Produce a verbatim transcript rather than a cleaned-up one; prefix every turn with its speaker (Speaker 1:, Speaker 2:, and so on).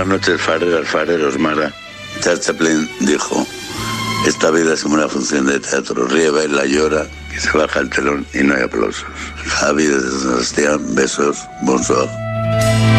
Speaker 1: Buenas noches, fareras, fareros, Mara. Charles Chaplin dijo: esta vida es como una función de teatro, ríe, baila, llora, que se baja el telón y no hay aplausos. Javi desde San Sebastián, besos, bonsoir.